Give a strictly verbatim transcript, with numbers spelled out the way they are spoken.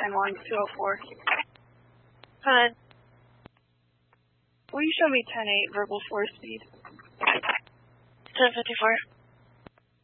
ten one two oh four. Hun. Will you show me ten eight verbal force speed? ten fifty-four.